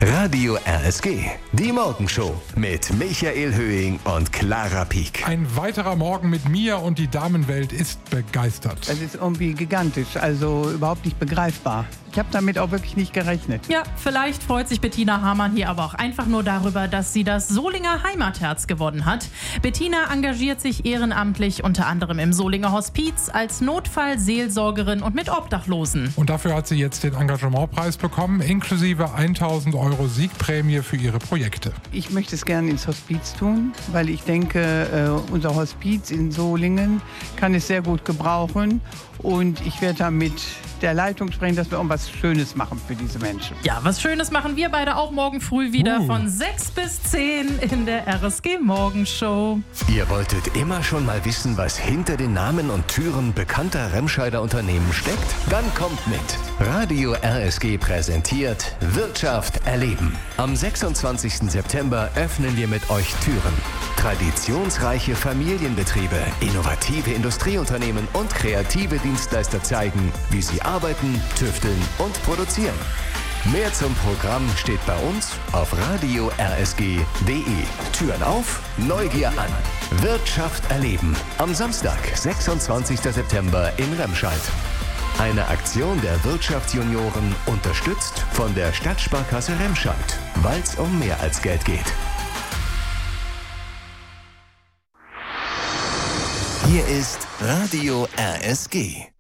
Radio RSG, die Morgenshow mit Michael Höhing und Clara Pieck. Ein weiterer Morgen mit mir und die Damenwelt ist begeistert. Das ist irgendwie gigantisch, also überhaupt nicht begreifbar. Ich habe damit auch wirklich nicht gerechnet. Ja, vielleicht freut sich Bettina Hamann hier aber auch einfach nur darüber, dass sie das Solinger Heimatherz gewonnen hat. Bettina engagiert sich ehrenamtlich unter anderem im Solinger Hospiz als Notfallseelsorgerin und mit Obdachlosen. Und dafür hat sie jetzt den Engagementpreis bekommen, inklusive 1.000 € Siegprämie für ihre Projekte. Ich möchte es gerne ins Hospiz tun, weil ich denke, unser Hospiz in Solingen kann es sehr gut gebrauchen. Und ich werde da mit der Leitung sprechen, dass wir irgendwas Schönes machen für diese Menschen. Ja, was Schönes machen wir beide auch morgen früh wieder von 6 bis 10 in der RSG Morgenshow. Ihr wolltet immer schon mal wissen, was hinter den Namen und Türen bekannter Remscheider Unternehmen steckt? Dann kommt mit. Radio RSG präsentiert Wirtschaft erleben. Am 26. September öffnen wir mit euch Türen. Traditionsreiche Familienbetriebe, innovative Industrieunternehmen und kreative Dienstleister zeigen, wie sie arbeiten, tüfteln und produzieren. Mehr zum Programm steht bei uns auf radio-rsg.de. Türen auf, Neugier an. Wirtschaft erleben. Am Samstag, 26. September in Remscheid. Eine Aktion der Wirtschaftsjunioren, unterstützt von der Stadtsparkasse Remscheid, weil es um mehr als Geld geht. Hier ist Radio RSG.